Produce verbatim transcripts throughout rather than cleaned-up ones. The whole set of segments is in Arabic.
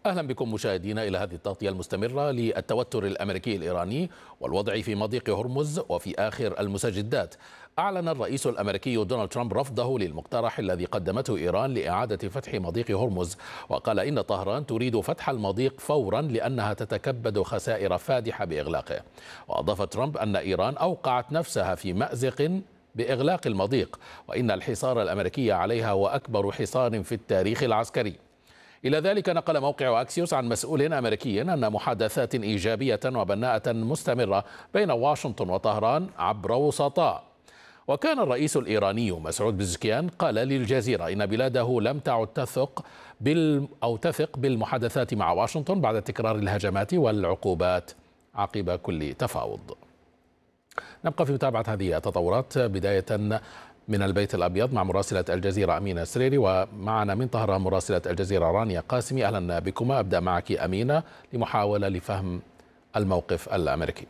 أهلا بكم مشاهدينا إلى هذه التغطية المستمرة للتوتر الأمريكي الإيراني والوضع في مضيق هرمز وفي آخر المستجدات. أعلن الرئيس الأمريكي دونالد ترامب رفضه للمقترح الذي قدمته إيران لإعادة فتح مضيق هرمز، وقال إن طهران تريد فتح المضيق فورا لأنها تتكبد خسائر فادحة بإغلاقه. وأضاف ترامب أن إيران أوقعت نفسها في مأزق بإغلاق المضيق، وإن الحصار الأمريكي عليها هو أكبر حصار في التاريخ العسكري. إلى ذلك نقل موقع أكسيوس عن مسؤول أمريكي أن محادثات إيجابية وبناءة مستمرة بين واشنطن وطهران عبر وسطاء. وكان الرئيس الإيراني مسعود بزكيان قال للجزيرة إن بلاده لم تعد تثق بال أو تثق بالمحادثات مع واشنطن بعد تكرار الهجمات والعقوبات عقب كل تفاوض. نبقى في متابعة هذه التطورات بداية من البيت الأبيض مع مراسلة الجزيرة أمينة سريري، ومعنا من طهران مراسلة الجزيرة رانيا قاسمي. أهلا بكما. أبدأ معك أمينة لمحاولة لفهم الموقف الأمريكي.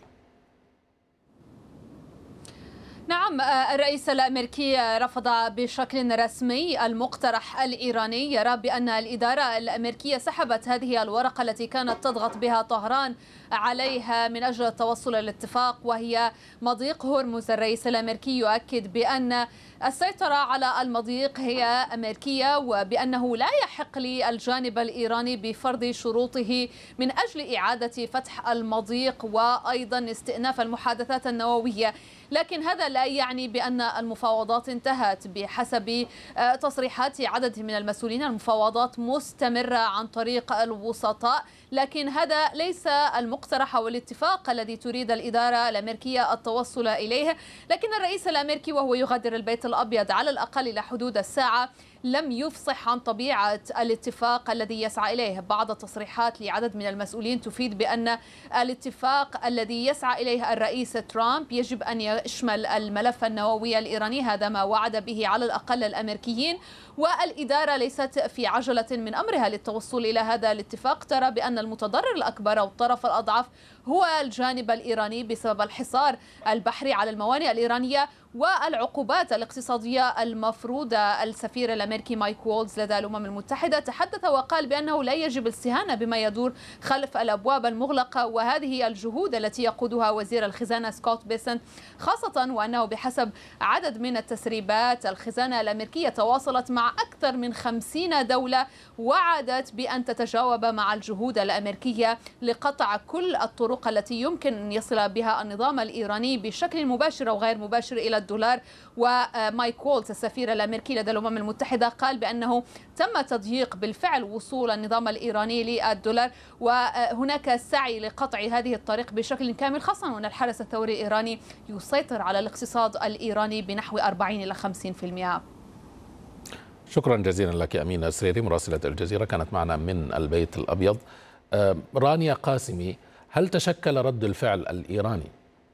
نعم، الرئيس الأمريكي رفض بشكل رسمي المقترح الإيراني، يرى بأن الإدارة الأمريكية سحبت هذه الورقة التي كانت تضغط بها طهران عليها من أجل التوصل للاتفاق، وهي مضيق هرمز. الرئيس الأمريكي يؤكد بأن السيطرة على المضيق هي أمريكية، وبأنه لا يحق للجانب الإيراني بفرض شروطه من أجل إعادة فتح المضيق وأيضا استئناف المحادثات النووية. لكن هذا لا يعني بأن المفاوضات انتهت. بحسب تصريحات عدد من المسؤولين المفاوضات مستمرة عن طريق الوسطاء، لكن هذا ليس المقترح أو الاتفاق الذي تريد الإدارة الأمريكية التوصل إليه. لكن الرئيس الأمريكي وهو يغادر البيت الأبيض على الأقل إلى حدود الساعة لم يفصح عن طبيعة الاتفاق الذي يسعى إليه. بعض التصريحات لعدد من المسؤولين تفيد بأن الاتفاق الذي يسعى إليه الرئيس ترامب يجب أن يشمل الملف النووي الإيراني، هذا ما وعد به على الأقل الأمريكيين، والإدارة ليست في عجلة من أمرها للتوصل إلى هذا الاتفاق. ترى بأن المتضرر الأكبر أو الطرف الأضعف هو الجانب الإيراني بسبب الحصار البحري على الموانئ الإيرانية والعقوبات الاقتصادية المفروضة. السفير الأمريكي مايك وولز لدى الأمم المتحدة تحدث وقال بأنه لا يجب الاستهانة بما يدور خلف الأبواب المغلقة، وهذه الجهود التي يقودها وزير الخزانة سكوت بيسنت، خاصة وأنه بحسب عدد من التسريبات الخزانة الأمريكية تواصلت مع أكثر من خمسين دولة وعدت بأن تتجاوب مع الجهود الأمريكية لقطع كل الطرق التي يمكن أن يصل بها النظام الإيراني بشكل مباشر أو غير مباشر إلى الدولار. ومايك وولز السفير الأمريكي لدى الأمم المتحدة قال بأنه تم تضييق بالفعل وصول النظام الإيراني للدولار، وهناك سعي لقطع هذه الطريق بشكل كامل، خاصة وأن الحرس الثوري الإيراني يسيطر على الاقتصاد الإيراني بنحو أربعين إلى خمسين بالمئة. شكرا جزيلا لك أمينة سريري مراسلة الجزيرة كانت معنا من البيت الأبيض. رانيا قاسمي، هل تشكل رد الفعل الإيراني؟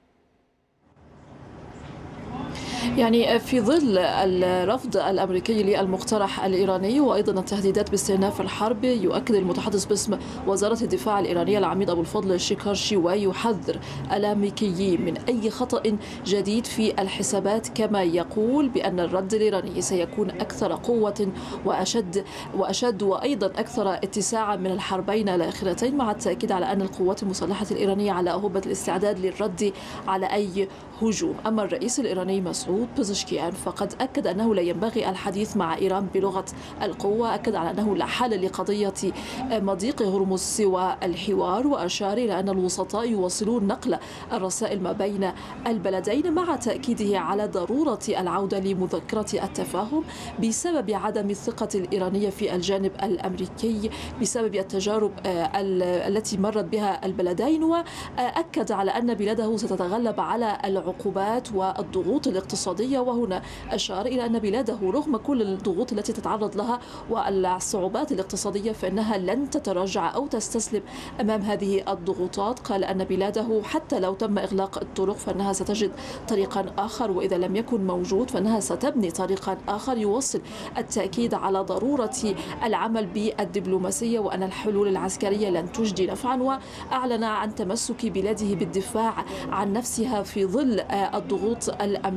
يعني في ظل الرفض الأمريكي للمقترح الإيراني وأيضا التهديدات باستئناف الحرب، يؤكد المتحدث باسم وزارة الدفاع الإيرانية العميد أبو الفضل الشيكارشي ويحذر الأمريكيين من أي خطأ جديد في الحسابات، كما يقول بأن الرد الإيراني سيكون أكثر قوة وأشد وأشد وأيضا أكثر اتساعا من الحربين الأخيرتين، مع التأكيد على أن القوات المسلحة الإيرانية على أهبة الاستعداد للرد على أي هجوم. أما الرئيس الإيراني مسعود بزكيان فقد أكد أنه لا ينبغي الحديث مع إيران بلغة القوة، أكد على أنه لا حل لقضية مضيق هرمز سوى الحوار، وأشار إلى أن الوسطاء يواصلون نقل الرسائل ما بين البلدين، مع تأكيده على ضرورة العودة لمذكرة التفاهم بسبب عدم الثقة الإيرانية في الجانب الأمريكي بسبب التجارب التي مرت بها البلدين، وأكد على أن بلاده ستتغلب على العقوبات والضغوط الاقتصادية. وهنا أشار إلى أن بلاده رغم كل الضغوط التي تتعرض لها والصعوبات الاقتصادية فإنها لن تتراجع أو تستسلم أمام هذه الضغوطات. قال أن بلاده حتى لو تم إغلاق الطرق فإنها ستجد طريقا آخر، وإذا لم يكن موجود فإنها ستبني طريقا آخر. يوصل التأكيد على ضرورة العمل بالدبلوماسية وأن الحلول العسكرية لن تجدي نفعا، وأعلن عن تمسك بلاده بالدفاع عن نفسها في ظل الضغوط الأمريكية.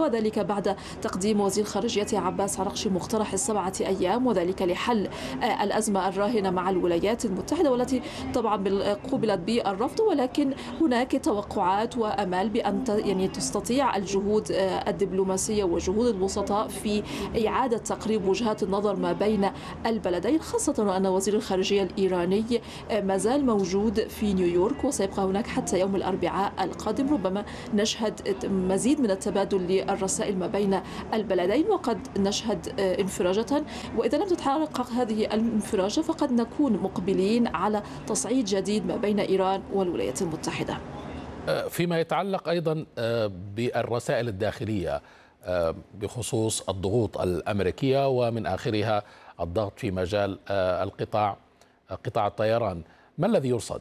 وذلك بعد تقديم وزير خارجية عباس عراقشي مقترح السبعة أيام، وذلك لحل الأزمة الراهنة مع الولايات المتحدة والتي طبعا قوبلت بالرفض، ولكن هناك توقعات وأمال بأن يعني تستطيع الجهود الدبلوماسية وجهود الوسطاء في إعادة تقريب وجهات النظر ما بين البلدين، خاصة وأن وزير الخارجية الإيراني ما زال موجود في نيويورك وسيبقى هناك حتى يوم الأربعاء القادم. ربما نشهد مزيد من التبادل للرسائل ما بين البلدين، وقد نشهد انفراجة، وإذا لم تتحقق هذه الانفراجة فقد نكون مقبلين على تصعيد جديد ما بين إيران والولايات المتحدة. فيما يتعلق أيضا بالرسائل الداخلية بخصوص الضغوط الأمريكية ومن آخرها الضغط في مجال القطاع قطاع الطيران، ما الذي يرصد؟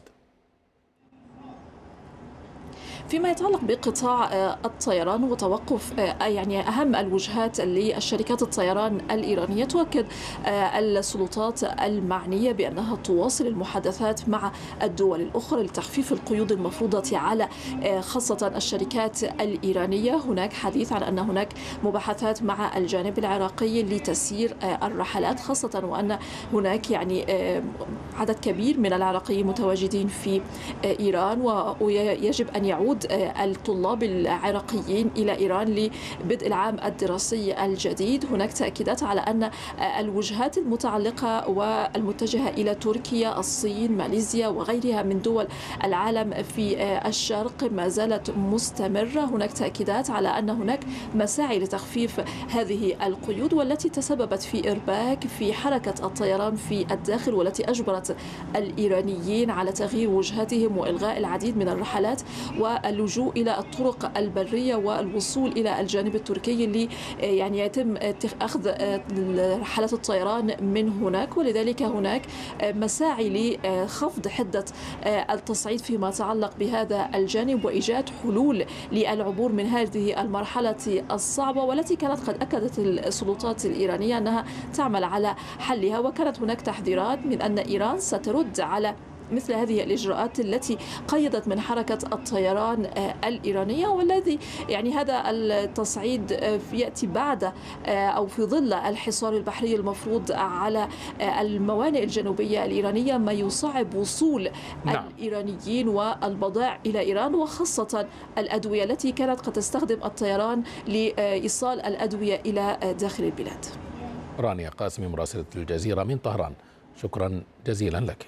فيما يتعلق بقطاع الطيران وتوقف يعني أهم الوجهات للشركات الطيران الإيرانية، تؤكد السلطات المعنية بأنها تواصل المحادثات مع الدول الأخرى لتخفيف القيود المفروضة على خاصة الشركات الإيرانية. هناك حديث عن أن هناك مباحثات مع الجانب العراقي لتسيير الرحلات، خاصة وأن هناك يعني عدد كبير من العراقيين متواجدين في إيران، ويجب أن يعود الطلاب العراقيين إلى إيران لبدء العام الدراسي الجديد. هناك تأكيدات على أن الوجهات المتعلقة والمتجهة إلى تركيا، الصين، ماليزيا وغيرها من دول العالم في الشرق ما زالت مستمرة. هناك تأكيدات على أن هناك مساعي لتخفيف هذه القيود والتي تسببت في إرباك في حركة الطيران في الداخل، والتي أجبرت الإيرانيين على تغيير وجهاتهم وإلغاء العديد من الرحلات واللجوء إلى الطرق البرية والوصول إلى الجانب التركي اللي يعني يتم أخذ رحلات الطيران من هناك. ولذلك هناك مساعي لخفض حدة التصعيد فيما يتعلق بهذا الجانب وإيجاد حلول للعبور من هذه المرحلة الصعبة، والتي كانت قد أكدت السلطات الإيرانية أنها تعمل على حلها. وكانت هناك تحذيرات من أن إيران سترد على مثل هذه الإجراءات التي قيدت من حركة الطيران الإيرانية، والذي يعني هذا التصعيد يأتي بعد أو في ظل الحصار البحري المفروض على الموانئ الجنوبية الإيرانية، ما يصعب وصول نعم. الإيرانيين والبضائع إلى إيران، وخاصة الأدوية التي كانت قد تستخدم الطيران لإيصال الأدوية إلى داخل البلاد. رانيا قاسمي مراسلة الجزيرة من طهران، شكرا جزيلا لك.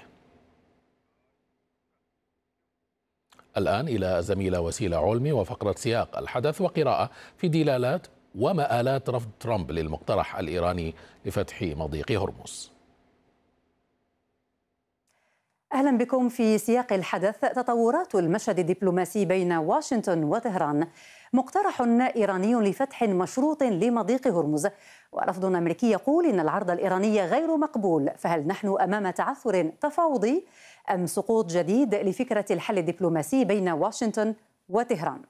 الآن إلى زميلة وسيلة علمي وفقرة سياق الحدث وقراءة في دلالات ومآلات رفض ترامب للمقترح الإيراني لفتح مضيق هرمز. أهلا بكم في سياق الحدث. تطورات المشهد الدبلوماسي بين واشنطن وطهران. مقترح إيراني لفتح مشروط لمضيق هرمز، ورفض أمريكي يقول إن العرض الإيراني غير مقبول. فهل نحن أمام تعثر تفاوضي أم سقوط جديد لفكرة الحل الدبلوماسي بين واشنطن وطهران؟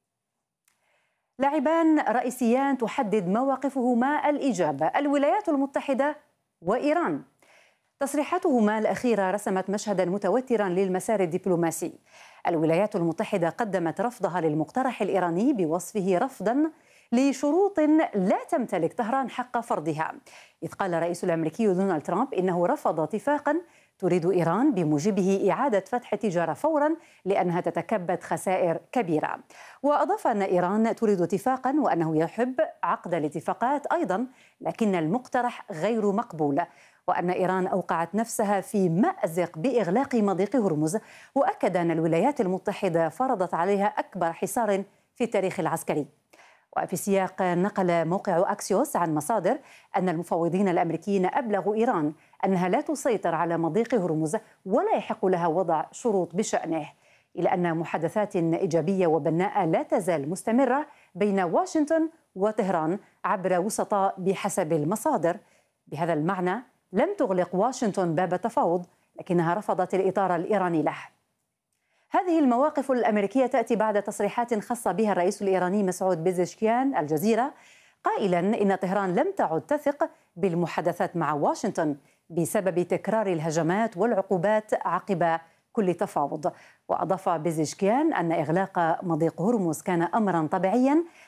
لاعبان رئيسيان تحدد مواقفهما الإجابة: الولايات المتحدة وإيران. تصريحاتهما الأخيرة رسمت مشهدا متوترا للمسار الدبلوماسي. الولايات المتحدة قدمت رفضها للمقترح الإيراني بوصفه رفضا لشروط لا تمتلك طهران حق فرضها، إذ قال الرئيس الأمريكي دونالد ترامب إنه رفض اتفاقا تريد إيران بموجبه إعادة فتح التجارة فورا لأنها تتكبد خسائر كبيرة. وأضاف أن إيران تريد اتفاقا وأنه يحب عقد الاتفاقات أيضا، لكن المقترح غير مقبول، وأن إيران أوقعت نفسها في مأزق بإغلاق مضيق هرمز. وأكد أن الولايات المتحدة فرضت عليها أكبر حصار في التاريخ العسكري. وفي سياق نقل موقع أكسيوس عن مصادر أن المفوضين الأمريكيين أبلغوا إيران أنها لا تسيطر على مضيق هرمز ولا يحق لها وضع شروط بشأنه، إلى أن محادثات إيجابية وبناءة لا تزال مستمرة بين واشنطن وطهران عبر وسطاء بحسب المصادر. بهذا المعنى لم تغلق واشنطن باب التفاوض، لكنها رفضت الإطار الإيراني له. هذه المواقف الأمريكية تأتي بعد تصريحات خاصة بها الرئيس الإيراني مسعود بيزشكيان الجزيرة، قائلا إن طهران لم تعد تثق بالمحادثات مع واشنطن بسبب تكرار الهجمات والعقوبات عقب كل تفاوض. وأضاف بيزشكيان أن إغلاق مضيق هرمز كان أمرا طبيعيا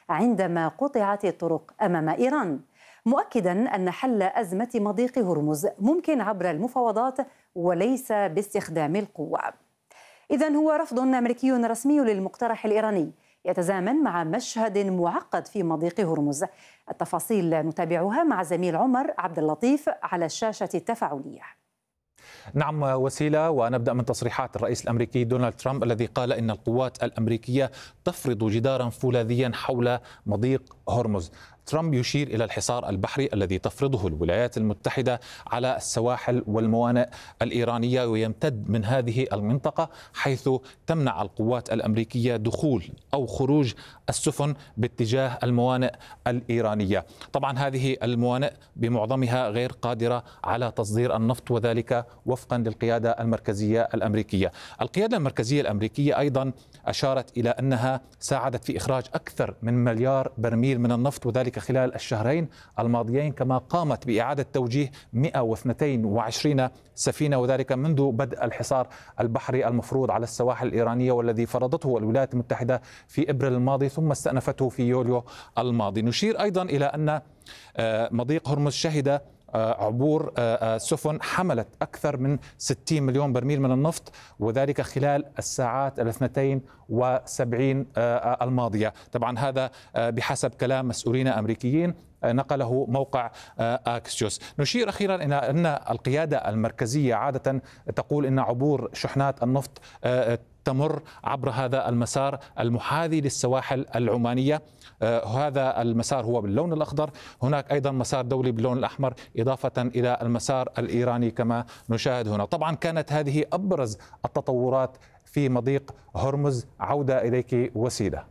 عندما قطعت الطرق أمام إيران، مؤكدا أن حل أزمة مضيق هرمز ممكن عبر المفاوضات وليس باستخدام القوة. إذن هو رفض أمريكي رسمي للمقترح الإيراني يتزامن مع مشهد معقد في مضيق هرمز. التفاصيل نتابعها مع زميل عمر عبد اللطيف على الشاشة التفاعلية. نعم وسيلة، ونبدأ من تصريحات الرئيس الأمريكي دونالد ترامب الذي قال إن القوات الأمريكية تفرض جدارا فولاذيا حول مضيق هرمز. ترامب يشير إلى الحصار البحري الذي تفرضه الولايات المتحدة على السواحل والموانئ الإيرانية، ويمتد من هذه المنطقة حيث تمنع القوات الأمريكية دخول أو خروج السفن باتجاه الموانئ الإيرانية. طبعا هذه الموانئ بمعظمها غير قادرة على تصدير النفط، وذلك وفقا للقيادة المركزية الأمريكية. القيادة المركزية الأمريكية أيضا أشارت إلى أنها ساعدت في إخراج أكثر من مليار برميل من النفط، وذلك خلال الشهرين الماضيين، كما قامت بإعادة توجيه مئة واثنين وعشرين سفينة، وذلك منذ بدء الحصار البحري المفروض على السواحل الإيرانية والذي فرضته الولايات المتحدة في إبريل الماضي ثم استأنفته في يوليو الماضي. نشير أيضا إلى أن مضيق هرمز شهد عبور سفن حملت أكثر من ستين مليون برميل من النفط، وذلك خلال الساعات الاثنتين وسبعين الماضية. طبعا هذا بحسب كلام مسؤولين أمريكيين نقله موقع أكسيوس. نشير أخيرا إلى أن القيادة المركزية عادة تقول إن عبور شحنات النفط تمر عبر هذا المسار المحاذي للسواحل العمانية. آه هذا المسار هو باللون الأخضر، هناك أيضا مسار دولي باللون الأحمر إضافة إلى المسار الإيراني كما نشاهد هنا. طبعا كانت هذه أبرز التطورات في مضيق هرمز. عودة إليك وسيلة.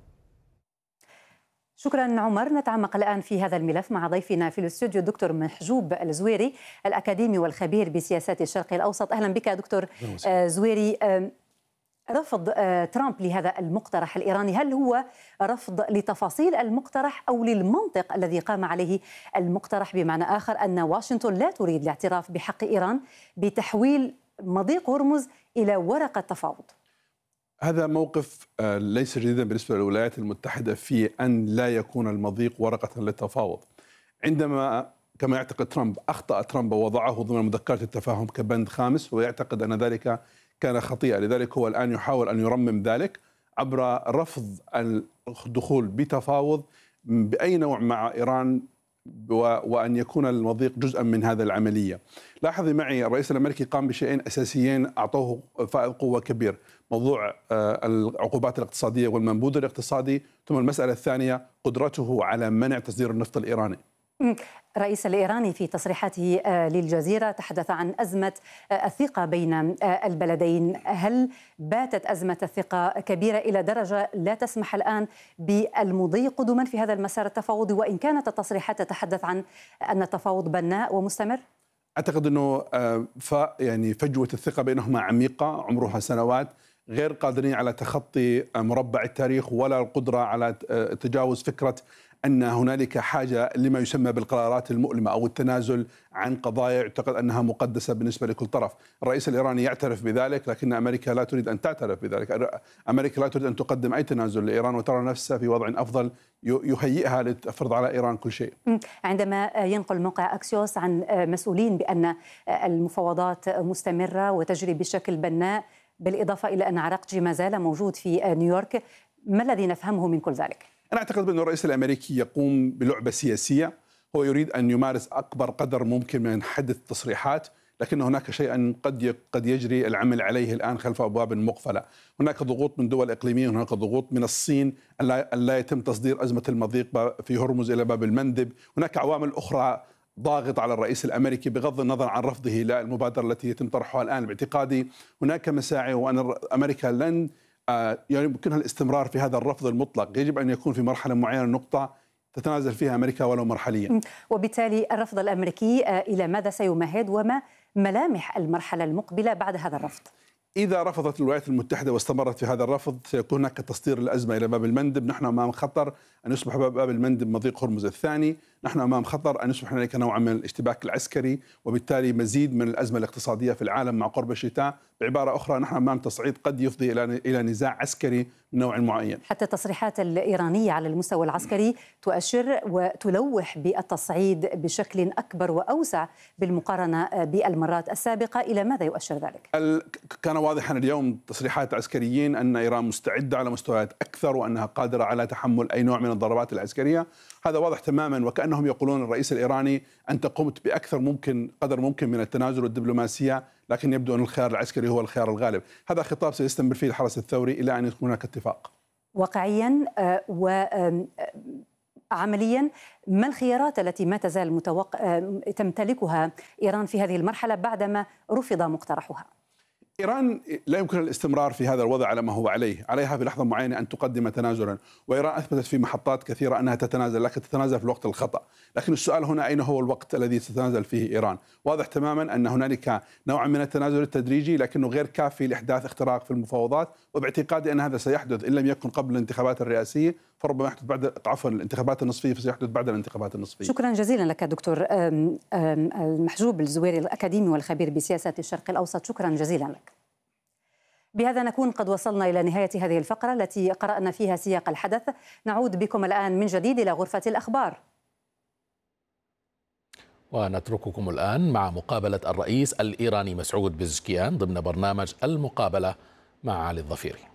شكرا عمر. نتعمق الآن في هذا الملف مع ضيفنا في الاستوديو الدكتور محجوب الزويري الأكاديمي والخبير بسياسات الشرق الأوسط. أهلا بك دكتور آه زويري. آه رفض ترامب لهذا المقترح الإيراني، هل هو رفض لتفاصيل المقترح أو للمنطق الذي قام عليه المقترح؟ بمعنى آخر أن واشنطن لا تريد الاعتراف بحق إيران بتحويل مضيق هرمز إلى ورقة تفاوض. هذا موقف ليس جديدا بالنسبة للولايات المتحدة في أن لا يكون المضيق ورقة للتفاوض. عندما كما يعتقد ترامب أخطأ ترامب ووضعه ضمن مذكرات التفاهم كبند خامس، ويعتقد أن ذلك كان خطيئة، لذلك هو الآن يحاول أن يرمم ذلك عبر رفض الدخول بتفاوض بأي نوع مع إيران وأن يكون المضيق جزءا من هذا العملية. لاحظي معي الرئيس الأمريكي قام بشيئين أساسيين أعطوه فائض قوة كبير: موضوع العقوبات الاقتصادية والمنبوذ الاقتصادي، ثم المسألة الثانية قدرته على منع تصدير النفط الإيراني. الرئيس الإيراني في تصريحاته للجزيرة تحدث عن أزمة الثقة بين البلدين. هل باتت أزمة الثقة كبيرة إلى درجة لا تسمح الآن بالمضي قدما في هذا المسار التفاوضي، وإن كانت التصريحات تتحدث عن أن التفاوض بناء ومستمر؟ أعتقد أنه ف يعني فجوة الثقة بينهما عميقة عمرها سنوات، غير قادرين على تخطي مربع التاريخ ولا القدرة على تجاوز فكرة أن هنالك حاجة لما يسمى بالقرارات المؤلمة أو التنازل عن قضايا يعتقد أنها مقدسة بالنسبة لكل طرف. الرئيس الإيراني يعترف بذلك، لكن أمريكا لا تريد أن تعترف بذلك. أمريكا لا تريد أن تقدم أي تنازل لإيران وترى نفسها في وضع أفضل يهيئها لتفرض على إيران كل شيء. عندما ينقل موقع أكسيوس عن مسؤولين بأن المفاوضات مستمرة وتجري بشكل بناء، بالإضافة إلى أن عراقجي ما زال موجود في نيويورك، ما الذي نفهمه من كل ذلك؟ أنا أعتقد أن الرئيس الأمريكي يقوم بلعبة سياسية، هو يريد أن يمارس أكبر قدر ممكن من حدث التصريحات، لكن هناك شيئا قد قد يجري العمل عليه الآن خلف أبواب مقفلة. هناك ضغوط من دول إقليمية، هناك ضغوط من الصين أن لا, لا يتم تصدير أزمة المضيق في هرمز إلى باب المندب، هناك عوامل أخرى ضاغط على الرئيس الأمريكي بغض النظر عن رفضه للمبادرة التي يتم طرحها الآن. باعتقادي هناك مساعي وأن أمريكا لن يمكنها الاستمرار في هذا الرفض المطلق، يجب أن يكون في مرحلة معينة نقطة تتنازل فيها أمريكا ولو مرحليا. وبالتالي الرفض الأمريكي إلى ماذا سيمهد، وما ملامح المرحلة المقبلة بعد هذا الرفض؟ إذا رفضت الولايات المتحدة واستمرت في هذا الرفض سيكون هناك تصدير الأزمة إلى باب المندب. نحن أمام خطر أن يصبح باب المندب مضيق هرمز الثاني. نحن أمام خطر أن يصبح هناك نوعا من الاشتباك العسكري، وبالتالي مزيد من الأزمة الاقتصادية في العالم مع قرب الشتاء. بعبارة أخرى نحن أمام تصعيد قد يفضي إلى إلى نزاع عسكري من نوع معين. حتى التصريحات الإيرانية على المستوى العسكري تؤشر وتلوح بالتصعيد بشكل أكبر وأوسع بالمقارنة بالمرات السابقة. إلى ماذا يؤشر ذلك؟ كان واضحا اليوم تصريحات عسكريين أن إيران مستعدة على مستويات أكثر وأنها قادرة على تحمل أي نوع من الضربات العسكرية. هذا واضح تماما، وكأنهم يقولون الرئيس الإيراني أنت قمت بأكثر ممكن قدر ممكن من التنازل والدبلوماسية، لكن يبدو أن الخيار العسكري هو الخيار الغالب. هذا خطاب سيستمر فيه الحرس الثوري إلى أن يكون هناك اتفاق. واقعيا وعمليا ما الخيارات التي ما تزال متوق... تمتلكها إيران في هذه المرحلة بعدما رفض مقترحها؟ إيران لا يمكن الاستمرار في هذا الوضع على ما هو عليه، عليها في لحظة معينة أن تقدم تنازلا، وإيران أثبتت في محطات كثيرة أنها تتنازل، لكن تتنازل في الوقت الخطأ. لكن السؤال هنا أين هو الوقت الذي تتنازل فيه إيران؟ واضح تماما أن هنالك نوع من التنازل التدريجي، لكنه غير كافي لإحداث اختراق في المفاوضات، وباعتقادي أن هذا سيحدث إن لم يكن قبل الانتخابات الرئاسية فربما يحدث بعد عفوا الانتخابات النصفية، فسيحدث بعد الانتخابات النصفية. شكرا جزيلا لك دكتور المحجوب الزويري الأكاديمي والخبير بسياسة الشرق الأوسط، شكرا جزيلا لك. بهذا نكون قد وصلنا إلى نهاية هذه الفقرة التي قرأنا فيها سياق الحدث. نعود بكم الآن من جديد إلى غرفة الأخبار، ونترككم الآن مع مقابلة الرئيس الإيراني مسعود بزشكيان ضمن برنامج المقابلة مع علي الظفيري.